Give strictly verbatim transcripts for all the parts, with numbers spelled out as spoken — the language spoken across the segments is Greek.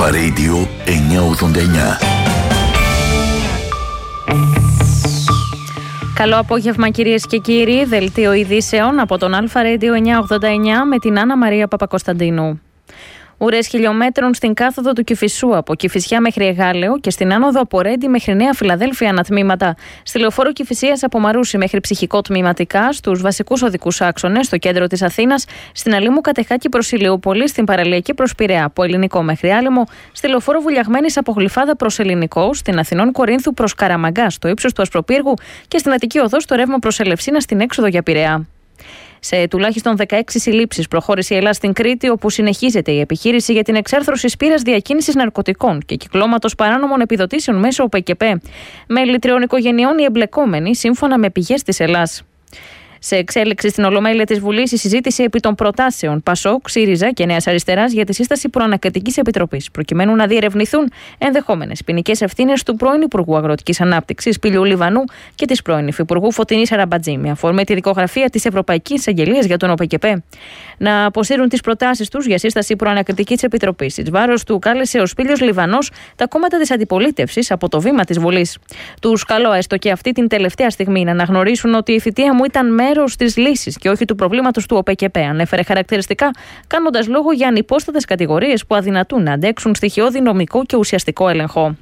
Αλφα Radio εννιακόσια ογδόντα εννιά. Καλό απόγευμα κυρίες και κύριοι, δελτίο ειδήσεων από τον Αλφα Radio εννιακόσια ογδόντα εννιά με την Άννα Μαρία Παπακοσταντίνου. Ουρές χιλιόμετρων στην κάθοδο του Κηφισού από Κηφισιά μέχρι Εγάλεο και στην άνοδο από Ρέντι μέχρι Νέα Φιλαδέλφια ανατμήματα. Στη λεωφόρο Κηφισίας από Μαρούσι μέχρι Ψυχικό τμήματικά, στους βασικούς οδικούς άξονες, στο κέντρο της Αθήνας, στην Αλήμου Κατεχάκη προς Ηλιούπολη, στην Παραλιακή προς Πειραιά από Ελληνικό μέχρι Άλυμο, στη λεωφόρο Βουλιαγμένης από Γλυφάδα προς Ελληνικό, στην Αθηνών Κορίνθου προς Καραμαγκά στο ύψος του Ασπροπύργου και στην Αττική Οδό στο ρεύμα προς Ελευσίνα στην έξοδο για Πειραιά. Σε τουλάχιστον δεκαέξι συλλήψεις προχώρησε η Ελλάδα στην Κρήτη, όπου συνεχίζεται η επιχείρηση για την εξάρθρωση σπήρας διακίνησης ναρκωτικών και κυκλώματος παράνομων επιδοτήσεων μέσω ΟΠΕΚΕΠΕ. Μέλη τριών οικογενειών οι εμπλεκόμενοι, σύμφωνα με πηγές της Ελλάς. Σε εξέλιξη στην Ολομέλεια της Βουλής, η συζήτηση επί των προτάσεων Πασόκ, ΣΥΡΙΖΑ και Νέας Αριστεράς για τη σύσταση προανακριτικής επιτροπής, προκειμένου να διερευνηθούν ενδεχόμενες ποινικές ευθύνες του πρώην Υπουργού Αγροτικής Ανάπτυξης Πηλιού Λιβανού και της πρώην Υφυπουργού Φωτεινής Αραμπατζή, με αφορμή τη δικογραφία της Ευρωπαϊκής Εισαγγελίας για τον ΟΠΕΚΕΠΕ. Να αποσύρουν τις προτάσεις τους για σύσταση προανακριτικής επιτροπής. Εις βάρος του κάλεσε ο Σπήλιος Λιβανός τα κόμματα της αντιπολίτευσης από το βήμα της Βουλής. Τους καλώ έστω και αυτή την τελευταία στιγμή να αναγνωρίσουν ότι η θητεία μου ήταν μέρος της λύσης και όχι του προβλήματος του ΟΠΕΚΕΠΕ, ανέφερε χαρακτηριστικά, κάνοντας λόγο για ανυπόστατες κατηγορίες που αδυνατούν να αντέξουν στοιχειώδη νομικό και ουσιαστικό έλεγχο.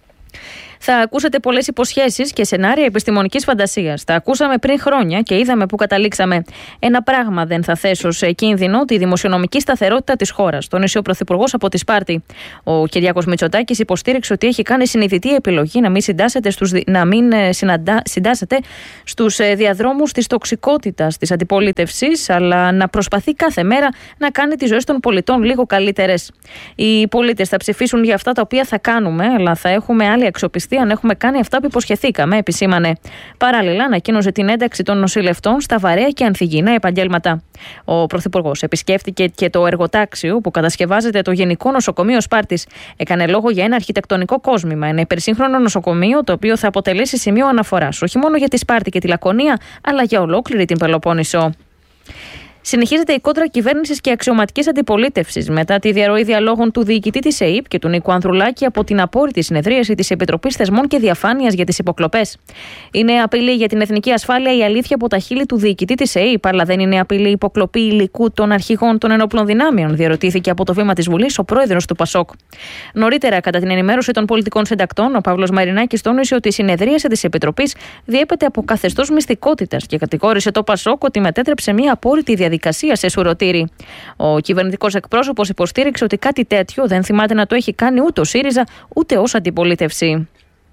Θα ακούσατε πολλές υποσχέσεις και σενάρια επιστημονικής φαντασίας. Τα ακούσαμε πριν χρόνια και είδαμε που καταλήξαμε. Ένα πράγμα δεν θα θέσω σε κίνδυνο: τη δημοσιονομική σταθερότητα της χώρας, τόνισε ο Πρωθυπουργός από τη Σπάρτη. Ο Κυριάκος Μητσοτάκης υποστήριξε ότι έχει κάνει συνειδητή επιλογή να μην συντάσσεται στους, να μην συναντά, συντάσσεται στους διαδρόμους της τοξικότητας της αντιπολίτευσης, αλλά να προσπαθεί κάθε μέρα να κάνει τις ζωές των πολιτών λίγο καλύτερες. Οι πολίτες θα ψηφίσουν για αυτά τα οποία θα κάνουμε, αλλά θα έχουμε άλλη αξιοπιστία αν έχουμε κάνει αυτά που υποσχεθήκαμε, επισήμανε. Παράλληλα, ανακοίνωσε την ένταξη των νοσηλευτών στα βαρέα και ανθυγιεινά επαγγέλματα. Ο Πρωθυπουργός επισκέφτηκε και το εργοτάξιο που κατασκευάζεται το Γενικό Νοσοκομείο Σπάρτης. Έκανε λόγο για ένα αρχιτεκτονικό κόσμημα, ένα υπερσύγχρονο νοσοκομείο, το οποίο θα αποτελέσει σημείο αναφοράς όχι μόνο για τη Σπάρτη και τη Λακωνία, αλλά για ολόκληρη την Πελοπόννησο. Συνεχίζεται η κόντρα κυβέρνησης και αξιωματικής αντιπολίτευσης μετά τη διαρροή διαλόγων του διοικητή της ΕΥΠ και του Νίκου Ανδρουλάκη από την απόρριτη συνεδρίαση της Επιτροπής Θεσμών και Διαφάνειας για τις υποκλοπές. Είναι απειλή για την εθνική ασφάλεια η αλήθεια από τα χείλη του διοικητή της ΕΥΠ, αλλά δεν είναι απειλή υποκλοπή υλικού των αρχηγών των ενόπλων δυνάμεων, διερωτήθηκε από το βήμα της Βουλής ο πρόεδρος του Πασόκ. Νωρίτερα, κατά την ενημέρωση των πολιτικών συντακτών, ο Παύλος Μαρινάκης τόνισε ότι η συνεδρίαση της Επιτροπής διέπεται από καθεστώς μυστικότητας και κατηγόρησε το Πασόκ ότι μετέτρεψε μια απόρριτη διαδικασία σε σουρωτήρι. Ο κυβερνητικός εκπρόσωπος υποστήριξε ότι κάτι τέτοιο δεν θυμάται να το έχει κάνει ούτε ο ΣΥΡΙΖΑ ούτε ως αντιπολίτευση.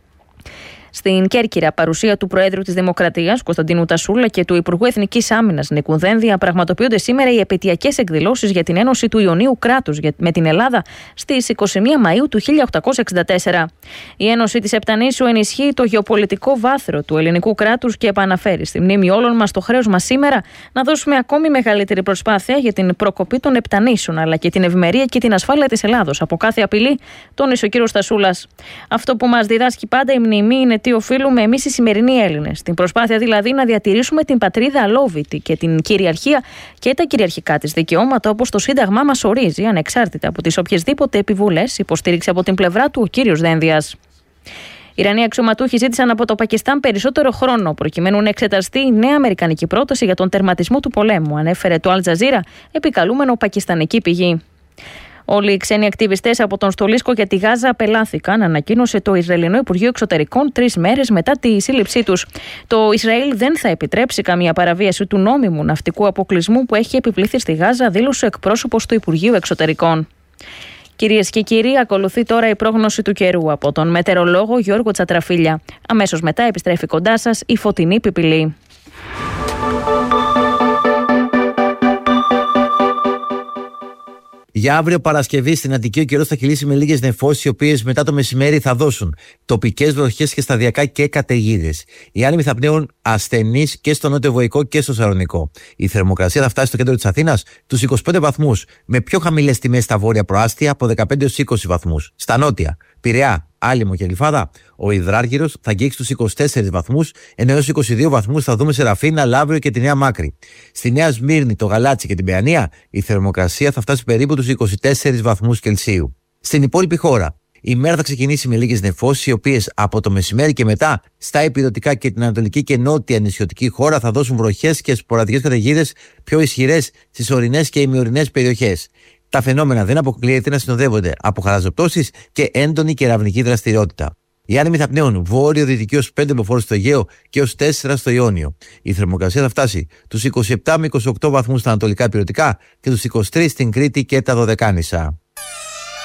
Στην Κέρκυρα, παρουσία του Προέδρου της Δημοκρατίας Κωνσταντίνου Τασούλα και του Υπουργού Εθνικής Άμυνας Νίκου Δένδια πραγματοποιούνται σήμερα οι επαιτειακές εκδηλώσεις για την Ένωση του Ιωνίου Κράτους με την Ελλάδα στις είκοσι μία Μαΐου του χίλια οκτακόσια εξήντα τέσσερα. Η Ένωση της Επτανήσου ενισχύει το γεωπολιτικό βάθρο του ελληνικού κράτους και επαναφέρει στη μνήμη όλων μας το χρέος μας σήμερα να δώσουμε ακόμη μεγαλύτερη προσπάθεια για την προκοπή των Επτανήσων, αλλά και την ευημερία και την ασφάλεια της Ελλάδος από κάθε απειλή, τόνισε ο κ. Τασούλας. Αυτό που μας διδάσκει πάντα η μνημή είναι τι οφείλουμε εμείς οι σημερινοί Έλληνες. Την προσπάθεια δηλαδή να διατηρήσουμε την πατρίδα αλόβητη και την κυριαρχία και τα κυριαρχικά της δικαιώματα όπως το Σύνταγμά μας ορίζει, ανεξάρτητα από τις οποιασδήποτε επιβουλές, υποστήριξε από την πλευρά του ο κύριος Δένδιας. Οι Ιρανοί αξιωματούχοι ζήτησαν από το Πακιστάν περισσότερο χρόνο προκειμένου να εξεταστεί η νέα αμερικανική πρόταση για τον τερματισμό του πολέμου, ανέφερε το Αλ Τζαζίρα, επικαλούμενο πακιστανική πηγή. Όλοι οι ξένοι ακτιβιστές από τον Στολίσκο και τη Γάζα απελάθηκαν, ανακοίνωσε το Ισραηλινό Υπουργείο Εξωτερικών τρεις μέρες μετά τη σύλληψή τους. Το Ισραήλ δεν θα επιτρέψει καμία παραβίαση του νόμιμου ναυτικού αποκλεισμού που έχει επιβληθεί στη Γάζα, δήλωσε ο εκπρόσωπος του Υπουργείου Εξωτερικών. Κυρίες και κύριοι, ακολουθεί τώρα η πρόγνωση του καιρού από τον μετεωρολόγο Γιώργο Τσατραφίλια. Αμέσως μετά επιστρέφει κοντά σας η Φωτεινή Πιπιλή. Για αύριο Παρασκευή στην Αττική ο καιρός θα κυλήσει με λίγες νεφώσεις, οι οποίες μετά το μεσημέρι θα δώσουν τοπικές βροχές και σταδιακά και καταιγίδες. Οι άνεμοι θα πνέουν ασθενείς και στο νότιο-βοϊκό και στο Σαλονικό. Η θερμοκρασία θα φτάσει στο κέντρο της Αθήνας τους είκοσι πέντε βαθμούς, με πιο χαμηλές τιμές στα βόρεια προάστια από δεκαπέντε έως είκοσι βαθμούς. Στα νότια, Πειραιά, Άλυμο και Γλυφάδα, ο Ιδράργυρος θα αγγίξει τους είκοσι τέσσερις βαθμούς, ενώ έως είκοσι δύο βαθμούς θα δούμε σε Ραφίνα, Λαύριο και τη Νέα Μάκρη. Στη Νέα Σμύρνη, το Γαλάτσι και την Παιανία, η θερμοκρασία θα φτάσει περίπου τους είκοσι τέσσερις βαθμούς Κελσίου. Στην υπόλοιπη χώρα, η μέρα θα ξεκινήσει με λίγες νεφώσεις, οι οποίες από το μεσημέρι και μετά στα ηπειρωτικά και την ανατολική και νότια νησιωτική χώρα θα δώσουν βροχές και σποραδικές καταιγίδες πιο ισχυρές στις ορεινές και ημιορεινές περιοχές. Τα φαινόμενα δεν αποκλείεται να συνοδεύονται από χαλαζοπτώσεις και έντονη κεραυνική δραστηριότητα. Οι άνεμοι θα πνέουν βόρειο-δυτική ως πέντε μποφόρ στο Αιγαίο και ως τέσσερα στο Ιόνιο. Η θερμοκρασία θα φτάσει τους είκοσι επτά με είκοσι οκτώ βαθμούς στα ανατολικά ηπειρωτικά και τους είκοσι τρεις στην Κρήτη και τα Δωδεκάνησα.